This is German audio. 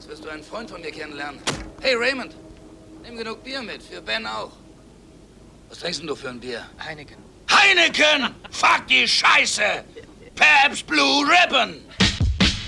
wirst du einen Freund von mir kennenlernen. Hey, Raymond, nimm genug Bier mit, für Ben auch. Was trinkst denn du für ein Bier? Heineken. Heineken! Fuck die Scheiße! Pabst Blue Ribbon!